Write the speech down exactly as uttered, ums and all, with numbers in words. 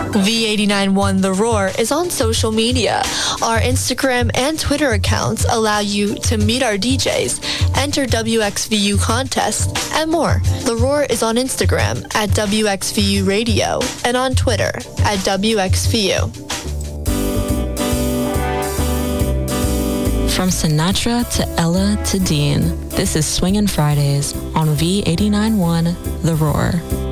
V eighty-nine point one The Roar is on social media. Our Instagram and Twitter accounts allow you to meet our D Js, enter W X V U contests, and more. The Roar is on Instagram at W X V U Radio and on Twitter at W X V U. From Sinatra to Ella to Dean, this is Swingin' Fridays on V eighty-nine point one The Roar.